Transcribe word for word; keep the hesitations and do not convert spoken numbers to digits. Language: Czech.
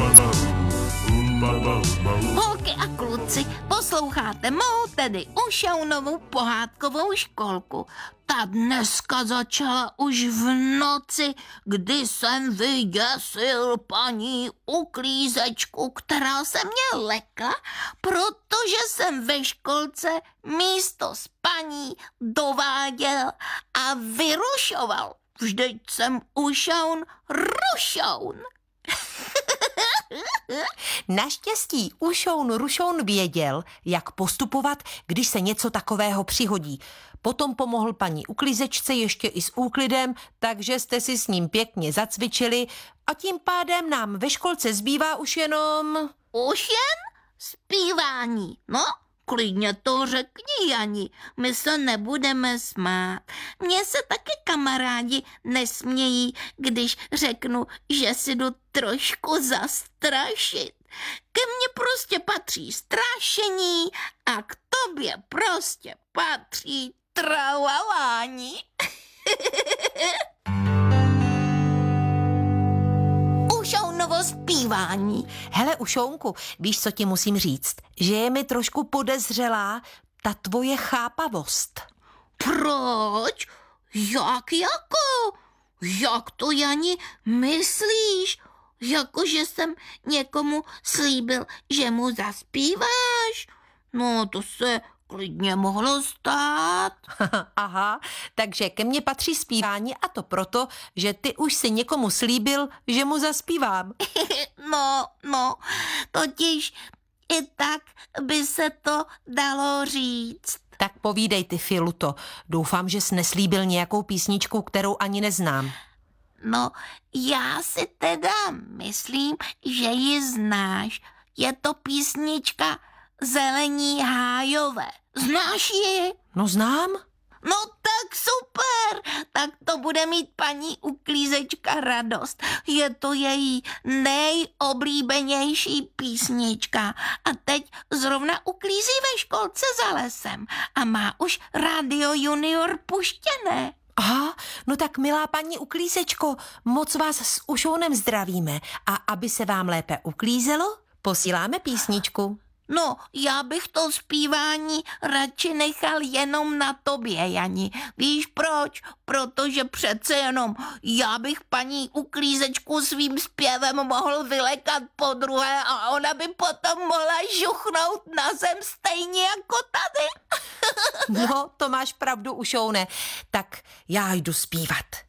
Holky a kluci, posloucháte mou, tedy Ušounovu pohádkovou školku. Ta dneska začala už v noci, kdy jsem vyděsil paní uklízečku, která se mě lekla, protože jsem ve školce místo spaní dováděl a vyrušoval. Vždyť jsem Ušoun rušoun. Naštěstí Ušoun Rušoun věděl, jak postupovat, když se něco takového přihodí. Potom pomohl paní uklízečce ještě i s úklidem, takže jste si s ním pěkně zacvičili a tím pádem nám ve školce zbývá už jenom... Už jen zpívání, no? Klidně to řekni, Jani, my se nebudeme smát. Mně se taky kamarádi nesmějí, když řeknu, že si jdu trošku zastrašit. Ke mně prostě patří strašení a k tobě prostě patří tralalání. Ušounovo zpívání. Hele, Ušounku, víš, co ti musím říct? Že je mi trošku podezřelá ta tvoje chápavost. Proč? Jak jako? Jak to, Jani, myslíš? Jako, že jsem někomu slíbil, že mu zaspíváš? No, to se klidně mohlo stát. Aha, takže ke mně patří zpívání a to proto, že ty už si někomu slíbil, že mu zaspívám. No, no, totiž i tak by se to dalo říct. Tak povídej ty, Filuto. Doufám, že jsi neslíbil nějakou písničku, kterou ani neznám. No, já si teda myslím, že ji znáš. Je to písnička Zelení hájové. Znáš ji? No znám. No tak super, tak to bude mít paní uklízečka radost. Je to její nejoblíbenější písnička a teď zrovna uklízí ve školce za lesem a má už Radio Junior puštěné. Aha, no tak milá paní uklízečko, moc vás s Ušounem zdravíme a aby se vám lépe uklízelo, posíláme písničku. No, já bych to zpívání radši nechal jenom na tobě, Jani. Víš proč? Protože přece jenom já bych paní uklízečku svým zpěvem mohl vylekat podruhé a ona by potom mohla žuchnout na zem stejně jako tady. No, to máš pravdu, Ušoune. Tak já jdu zpívat.